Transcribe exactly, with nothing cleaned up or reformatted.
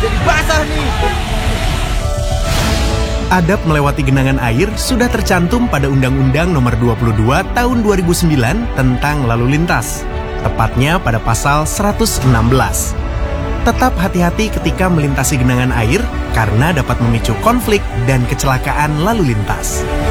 jadi basah nih. Adab melewati genangan air sudah tercantum pada Undang-Undang Nomor dua puluh dua Tahun dua ribu sembilan tentang lalu lintas, tepatnya pada pasal seratus enam belas. Tetap hati-hati ketika melintasi genangan air karena dapat memicu konflik dan kecelakaan lalu lintas.